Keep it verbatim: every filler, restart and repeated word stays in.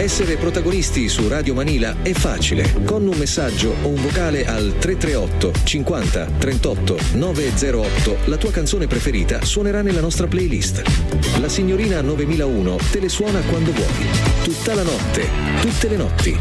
Essere protagonisti su Radio Manila è facile. Con un messaggio o un vocale al tre tre otto cinquanta trentotto novecentotto la tua canzone preferita suonerà nella nostra playlist. La signorina novemilauno te le suona quando vuoi. Tutta la notte, tutte le notti.